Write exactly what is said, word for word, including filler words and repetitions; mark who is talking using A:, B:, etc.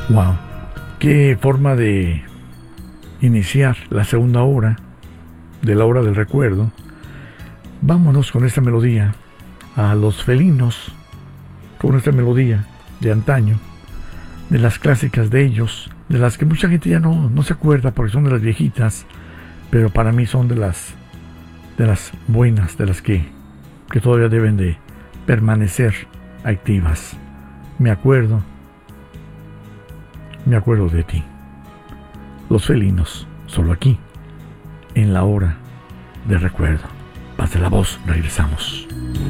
A: Wow, qué forma de iniciar la segunda hora de la hora del recuerdo. Vámonos con esta melodía a los felinos, con esta melodía de antaño, de las clásicas de ellos, de las que mucha gente ya no, no se acuerda porque son de las viejitas, pero para mí son de las de las buenas, de las que, que todavía deben de permanecer activas. Me acuerdo, me acuerdo de ti. Los felinos, solo aquí, en la hora de recuerdo. Pase la voz, regresamos.